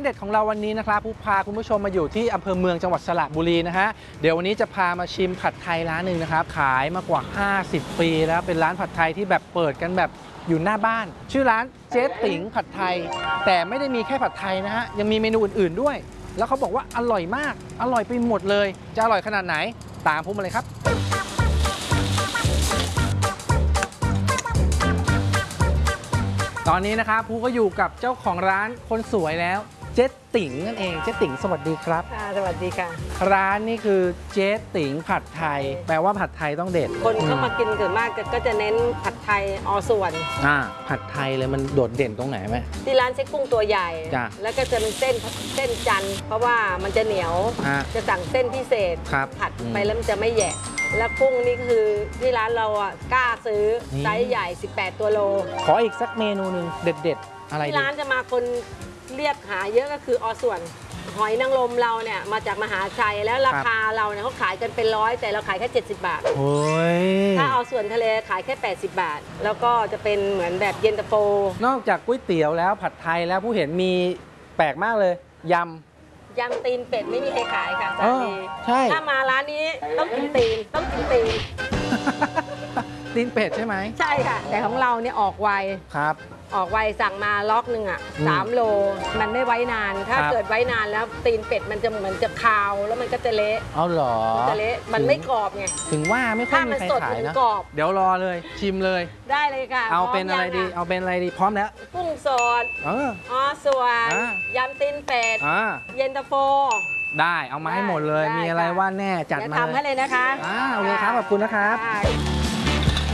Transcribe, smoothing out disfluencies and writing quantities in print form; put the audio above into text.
เด็ดของเราวันนี้นะครับผู้พาคุณผู้ชมมาอยู่ที่อำเภอเมืองจังหวัดสระบุรีนะฮะเดี๋ยววันนี้จะพามาชิมผัดไทยร้านหนึ่งนะครับขายมากว่า50 ปีแล้วเป็นร้านผัดไทยที่แบบเปิดกันแบบอยู่หน้าบ้านชื่อร้านเจ๊ติ๋งผัดไทยแต่ไม่ได้มีแค่ผัดไทยนะฮะยังมีเมนูอื่นๆด้วยแล้วเขาบอกว่าอร่อยมากอร่อยไปหมดเลยจะอร่อยขนาดไหนตามผมมาเลยครับตอนนี้นะครับผู้ก็อยู่กับเจ้าของร้านคนสวยแล้วเจ๊ติ๋งนั่นเองเจ๊ติ๋งสวัสดีครับสวัสดีค่ะร้านนี่คือเจ๊ติ๋งผัดไทยแปลว่าผัดไทยต้องเด็ดคนเข้ามากินส่วนมากก็จะเน้นผัดไทยอส่วนผัดไทยเลยมันโดดเด่นตรงไหนไหมที่ร้านเช็คกุ้งตัวใหญ่แล้วก็จะเป็นเส้นจันทร์เพราะว่ามันจะเหนียวจะสั่งเส้นพิเศษผัดไปแล้วมันจะไม่แหยะแล้วกุ้งนี่คือที่ร้านเรากล้าซื้อไซส์ใหญ่18ตัวโลขออีกสักเมนูหนึ่งเด็ดๆอะไรที่ร้านจะมาคนเรียกหาเยอะก็คืออส่วนหอยนางรมเราเนี่ยมาจากมหาชัยแล้วราคาเราเนี่ยเขาขายกันเป็น100แต่เราขายแค่70 บาทถ้าเอาส่วนทะเลขายแค่80 บาทแล้วก็จะเป็นเหมือนแบบเย็นตาโฟนอกจากก๋วยเตี๋ยวแล้วผัดไทยแล้วผู้เห็นมีแปลกมากเลยยำตีนเป็ดไม่มีใครขายค่ะสามีใช่ถ้ามาร้านนี้ต้องกินตีนตีนเป็ดใช่ไหมใช่ค่ะแต่ของเราเนี่ยออกไวครับออกไวสั่งมาล็อกหนึ่ง3 โลมันไม่ไว้นานถ้าเกิดไว้นานแล้วตีนเป็ดมันจะเหมือนจะคาวแล้วมันก็จะเละเอาหรอจะเละมันไม่กรอบไงถึงว่าไม่ค่อยมีใครขายนะเดี๋ยวรอเลยชิมเลยได้เลยค่ะเอาเป็นอะไรดีเอาเป็นอะไรดีพร้อมแล้วกุ้งสดส่วนยำตีนเป็ดเย็นตาโฟได้เอามาให้หมดเลยมีอะไรว่าแน่จัดมาทำให้เลยนะคะโอเคครับขอบคุณนะครับ